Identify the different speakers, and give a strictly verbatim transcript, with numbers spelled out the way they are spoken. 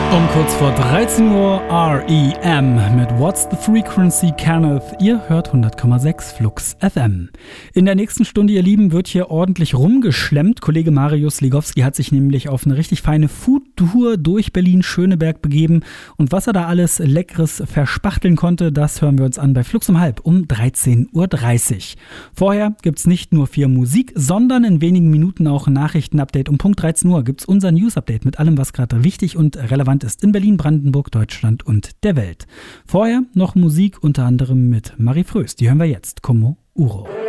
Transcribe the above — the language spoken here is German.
Speaker 1: Um kurz vor dreizehn Uhr R E M mit What's the Frequency, Kenneth. Ihr hört hundert Komma sechs Flux F M. In der nächsten Stunde, ihr Lieben, wird hier ordentlich rumgeschlemmt. Kollege Marius Legowski hat sich nämlich auf eine richtig feine Food-Tour durch Berlin-Schöneberg begeben. Und was er da alles Leckeres verspachteln konnte, das hören wir uns an bei Flux um halb um dreizehn Uhr dreißig. Vorher gibt's nicht nur viel Musik, sondern in wenigen Minuten auch ein Nachrichtenupdate. Um Punkt dreizehn Uhr gibt's unser News-Update mit allem, was gerade wichtig und relevant ist in Berlin, Brandenburg, Deutschland und der Welt. Vorher noch Musik, unter anderem mit Marie Fröst. Die hören wir jetzt. Como Uro.